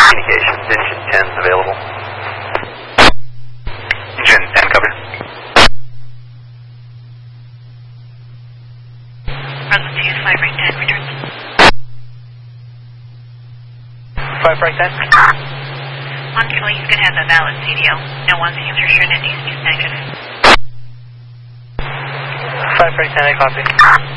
Communications, engine 10's available. Engine 10 cover. Bravo 2, 5 right 10, return. 5 right 10. On control, he's going to have a valid CDO. No one seems for sure that needs to be negative. 5 right 10, I copy.